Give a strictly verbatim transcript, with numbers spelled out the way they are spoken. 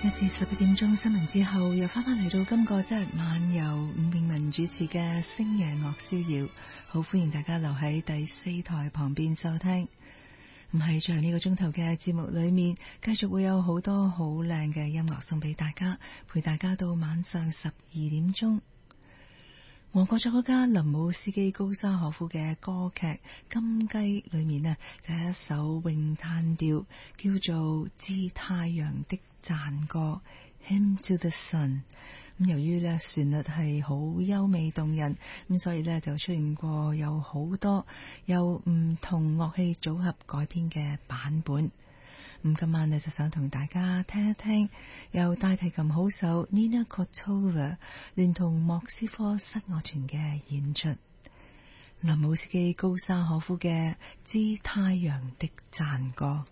一至十一點鐘新聞之後，又翻返嚟到今個周日晚由伍詠文主持嘅星夜樂逍遙，好歡迎大家留喺第四台旁邊收聽。唔係最後呢個鐘頭嘅節目裏面，繼續會有好多好靚嘅音樂送俾大家，陪大家到晚上十二點鐘。俄國作曲家林姆斯基高沙可夫嘅歌劇《金雞》裏面呢，就係一首詠嘆調，叫做《致太陽的讚歌》Hymn to the Sun。咁由於呢旋律係好優美動人，咁所以呢就出現過有好多由唔同樂器組合改編嘅版本。咁今晚呢就想同大家聽一聽由大提琴好手 Nina Kotova 聯同莫斯科室樂團嘅演出，林姆斯基高沙可夫嘅《致太陽的讚歌》。